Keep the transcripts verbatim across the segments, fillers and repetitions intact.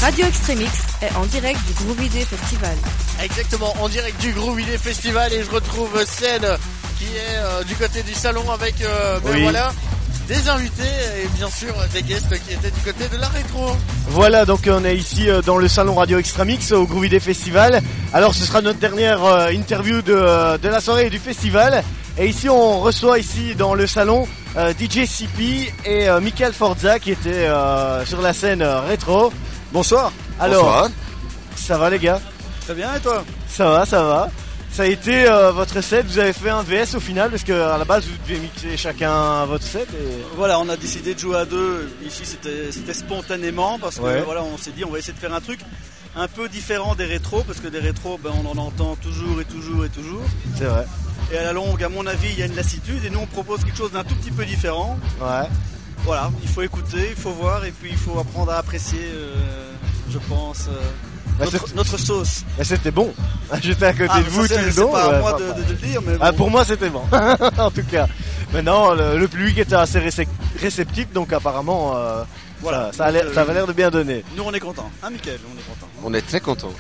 Radio Extremix est en direct du Groovy Day Festival. Exactement, en direct du Groovy Day Festival et je retrouve Cède qui est euh, du côté du salon avec euh, ben oui. voilà, des invités et bien sûr des guests qui étaient du côté de la rétro. Voilà, donc on est ici euh, dans le salon Radio Extremix au Groovy Day Festival. Alors ce sera notre dernière euh, interview de, euh, de la soirée et du festival. Et ici on reçoit ici dans le salon euh, D J C P et euh, Michael Forza qui étaient euh, sur la scène euh, rétro. Bonsoir. Alors, Bonsoir. Ça va les gars? Très bien, et toi? Ça va, ça va. Ça a été euh, votre set, vous avez fait un V S au final parce qu'à la base vous deviez mixer chacun votre set et... Voilà, on a décidé de jouer à deux. Ici c'était, c'était spontanément parce que ouais. voilà, on s'est dit on va essayer de faire un truc un peu différent des rétros parce que des rétros ben, on en entend toujours et toujours et toujours. C'est vrai. Et à la longue, à mon avis, il y a une lassitude et nous on propose quelque chose d'un tout petit peu différent. Ouais. Voilà, il faut écouter, il faut voir et puis il faut apprendre à apprécier, euh, je pense, euh, bah notre, notre sauce. Bah c'était bon. J'étais à côté Ah, de vous ça, tout c'est, le c'est long. pas à ouais, moi pas, de, pas. de, de le dire, mais bon. Ah, pour moi c'était bon. En tout cas. Maintenant le, le public était assez récep- réceptif donc apparemment euh, voilà, ça, ça, a l'air, ça avait l'air de bien donner. Nous on est contents, hein Mickaël, on est contents. On est très contents.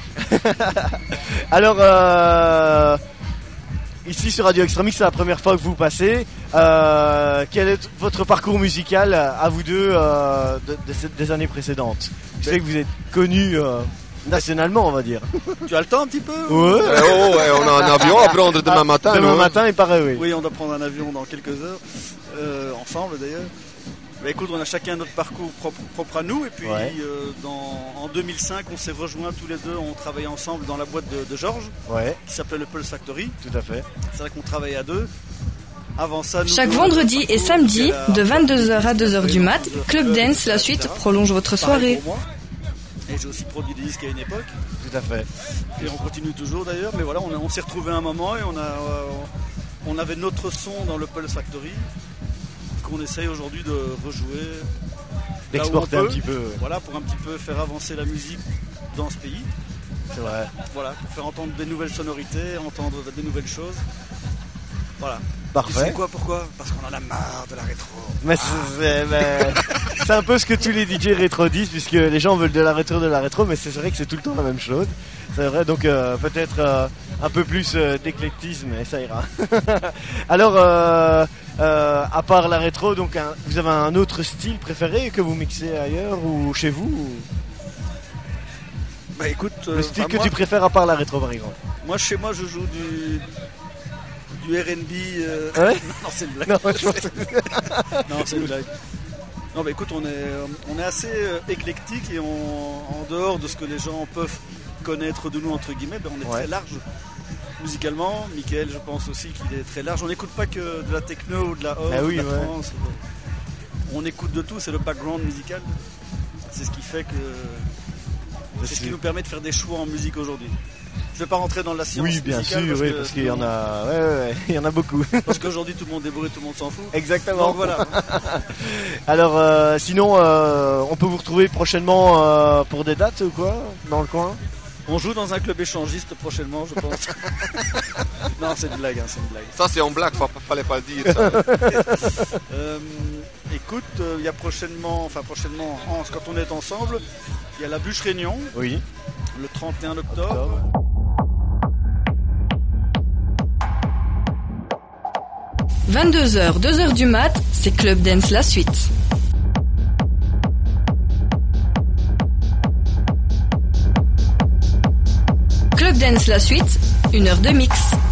Alors euh, ici sur Radio Extremix, c'est la première fois que vous passez. Euh, quel est votre parcours musical à vous deux euh, de, de, de, des années précédentes? Je sais que vous êtes connus euh, nationalement, on va dire. Tu as le temps un petit peu? Ouais. Eh oh, ouais, on a un avion à prendre demain ah, matin. Demain non matin, il paraît, oui. Oui, on doit prendre un avion dans quelques heures, euh, ensemble d'ailleurs. Bah, écoute, on a chacun notre parcours propre, propre à nous. Et puis ouais. euh, dans, en deux mille cinq, on s'est rejoints tous les deux. On travaillait ensemble dans la boîte de, de Georges, ouais. qui s'appelait le Pulse Factory. Tout à fait. C'est vrai qu'on travaillait à deux. Avant ça, nous Chaque vendredi et samedi, de vingt-deux heures à deux heures du mat, Club Dance, la suite, prolonge votre soirée. Et j'ai aussi produit des disques à une époque. Tout à fait. Et on continue toujours d'ailleurs. Mais voilà, on, a, on s'est retrouvés un moment et on, a, euh, on avait notre son dans le Pulse Factory qu'on essaye aujourd'hui de rejouer. D'exporter un petit peu. Ouais. Voilà, pour un petit peu faire avancer la musique dans ce pays. C'est vrai. Voilà, pour faire entendre des nouvelles sonorités, entendre des nouvelles choses. Voilà. Parfait. Tu sais quoi, pourquoi? Parce qu'on en a marre de la rétro. Mais ah. c'est, mais c'est un peu ce que tous les D J rétro disent, puisque les gens veulent de la rétro, de la rétro, mais c'est vrai que c'est tout le temps la même chose. C'est vrai, donc euh, peut-être euh, un peu plus euh, d'éclectisme et ça ira. Alors, euh, euh, à part la rétro, donc un, vous avez un autre style préféré que vous mixez ailleurs ou chez vous ou... Bah écoute, le euh, style bah, que moi, tu préfères à part la rétro par exemple. Moi chez moi je joue du du R and B. Euh... Ouais. Non, c'est une blague. Non, je pense... non, c'est une blague. Non, bah écoute, on est on est assez euh, éclectique et on, en dehors de ce que les gens peuvent connaître de nous entre guillemets, bah, on est ouais. très large musicalement. Mickaël, je pense aussi qu'il est très large. On n'écoute pas que de la techno ou de la house, ah oui, de la ouais. trance. On écoute de tout. C'est le background musical. C'est ce qui fait que c'est ce qui nous permet de faire des choix en musique aujourd'hui. Je vais pas rentrer dans la science. Oui, bien sûr, parce oui, que, parce qu'il y en a, ouais, ouais, ouais, il y en a beaucoup. Parce qu'aujourd'hui tout le monde est bourré, tout le monde s'en fout. Exactement. Donc voilà. Alors, euh, sinon, euh, on peut vous retrouver prochainement euh, pour des dates ou quoi, dans le coin? On joue dans un club échangiste prochainement, je pense. Non, c'est une blague, hein, c'est une blague. Ça, c'est en blague, fa- fallait pas le dire. Ça. euh, écoute, il euh, y a prochainement, enfin prochainement, en, quand on est ensemble, il y a la Bûche Réunion. Oui. Le trente et un octobre. octobre. vingt-deux heures, deux heures du mat, c'est Club Dance la suite. Club Dance la suite, une heure de mix.